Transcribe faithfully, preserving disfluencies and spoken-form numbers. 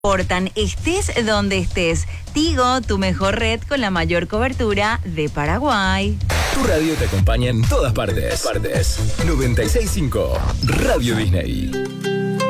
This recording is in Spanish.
importan, estés donde estés. Tigo, tu mejor red con la mayor cobertura de Paraguay. Tu radio te acompaña en todas partes. Partes. noventa y seis punto cinco Radio Disney.